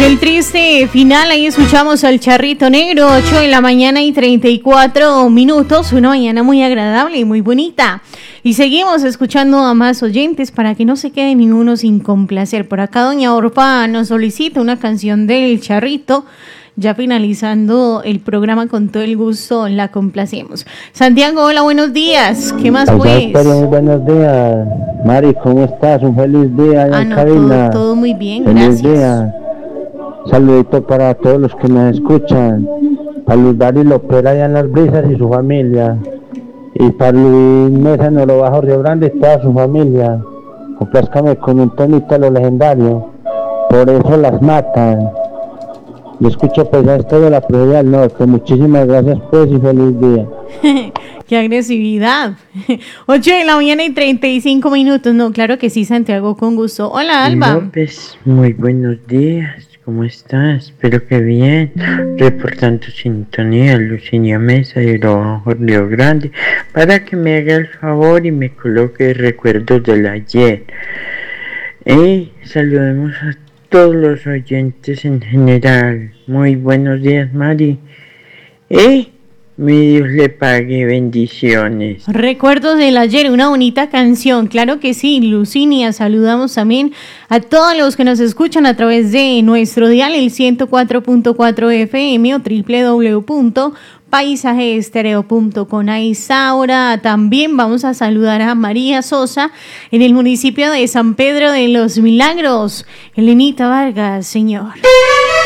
el triste final, ahí escuchamos al Charrito Negro, 8 de la mañana y 34 minutos, una mañana muy agradable y muy bonita. Y seguimos escuchando a más oyentes para que no se quede ninguno sin complacer. Por acá doña Orfa nos solicita una canción del Charrito. Ya finalizando el programa, con todo el gusto la complacemos. Santiago, hola, buenos días. ¿Qué más pues? Muy buenos días. Mari, ¿cómo estás? Un feliz día en cabina. Todo muy bien, feliz gracias. Día. Saludito para todos los que nos escuchan. Para Luz Dari Lopera allá en Las Brisas y su familia. Y para Luis Mesa en Oro Bajo Río Grande y toda su familia. Complázcame con un tonito a lo legendario. Por eso las matan. Yo escucho pues esto de la Previa del Norte. Muchísimas gracias pues y feliz día. ¡Qué agresividad! 8 de la mañana y 35 minutos. No, claro que sí, Santiago, con gusto. Hola, Alba. López, muy buenos días. ¿Cómo estás? Espero que bien. Reportando sintonía, Lucinia Mesa de Río Grande, para que me haga el favor y me coloque recuerdos del ayer. Saludemos a todos los oyentes en general. Muy buenos días, Mari. Mi Dios le pague, bendiciones. Recuerdos del ayer, una bonita canción, claro que sí, Lucinia. Saludamos también a todos los que nos escuchan a través de nuestro dial, el 104.4 FM o www.paisajeestereo.com. A esa hora también vamos a saludar a María Sosa en el municipio de San Pedro de los Milagros. Elenita Vargas, señor.